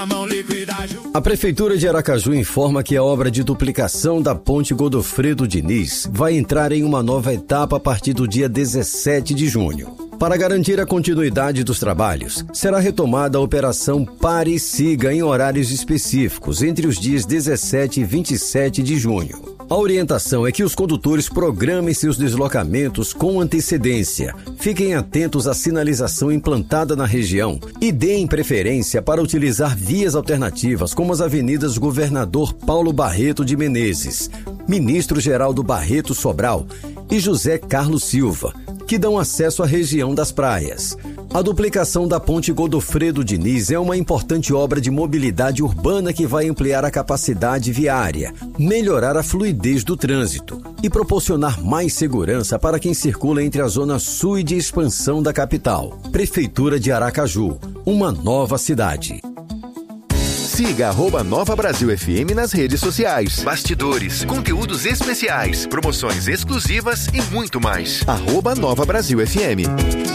A Prefeitura de Aracaju informa que a obra de duplicação da Ponte Godofredo Diniz vai entrar em uma nova etapa a partir do dia 17 de junho. Para garantir a continuidade dos trabalhos, será retomada a operação Pare e Siga em horários específicos entre os dias 17 e 27 de junho. A orientação é que os condutores programem seus deslocamentos com antecedência, fiquem atentos à sinalização implantada na região e deem preferência para utilizar vias alternativas como as avenidas Governador Paulo Barreto de Menezes, Ministro Geraldo Barreto Sobral e José Carlos Silva, que dão acesso à região das praias. A duplicação da Ponte Godofredo Diniz é uma importante obra de mobilidade urbana que vai ampliar a capacidade viária, melhorar a fluidez do trânsito e proporcionar mais segurança para quem circula entre a zona sul e de expansão da capital. Prefeitura de Aracaju, uma nova cidade. Siga @Nova Brasil FM nas redes sociais. Bastidores, conteúdos especiais, promoções exclusivas e muito mais. @Nova Brasil FM.